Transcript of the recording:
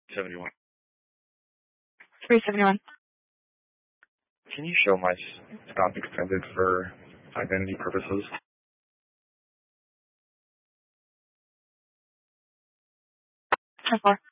71. 371. Can you show my stop extended for identity purposes? How far?